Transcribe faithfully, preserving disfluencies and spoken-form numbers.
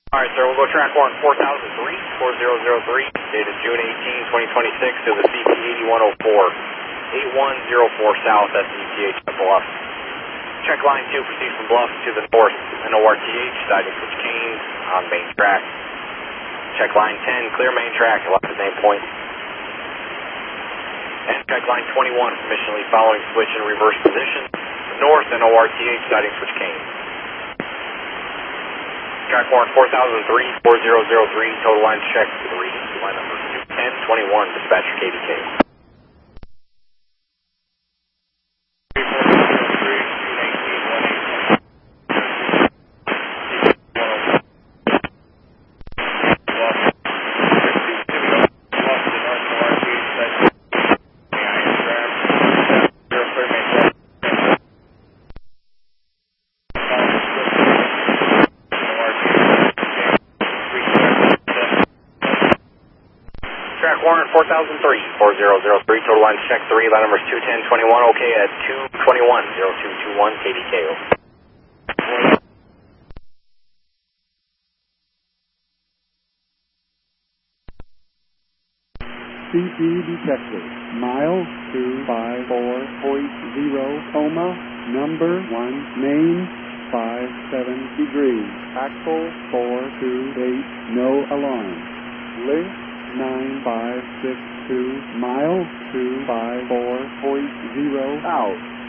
All right, sir, we'll go track one, four thousand three, four zero zero three, dated June eighteenth, twenty twenty-six, to the C P eighty-one oh four, eighty-one oh four South, S E T H at Bluff. Check line two, proceed from Bluff to the north, N O R T H, siding switch Kane, on main track. Check line ten, clear main track, left at same point. And check line twenty-one, permissionally following switch in reverse position, north, N O R T H, siding switch Kane. Track one, four thousand three, four zero zero three, total line check three, line number two ten twenty-one, dispatcher K D K. four thousand three, four zero zero three, total line check three, line number two ten twenty-one, okay at two twenty-one, zero two two one, K D K O. C P detected, mile two five four point zero, coma, number one, main, five seven degrees, axle four two eight, no alarm, link nine five six two, mile two five four point zero, out.